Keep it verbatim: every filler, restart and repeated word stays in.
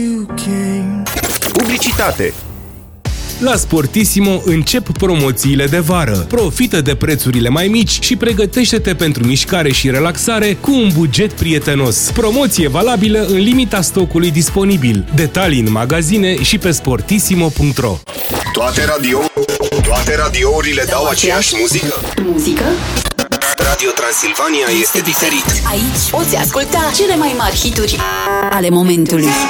Publicitate. La Sportissimo încep promoțiile de vară. Profită de prețurile mai mici și pregătește-te pentru mișcare și relaxare cu un buget prietenos. Promoție valabilă în limita stocului disponibil. Detalii în magazine și pe sportissimo punct ro. Toate radio, toate radiourile dau aceeași muzică. Muzică? Radio Transilvania este diferit. Aici poți asculta cele mai mari hituri ale momentului.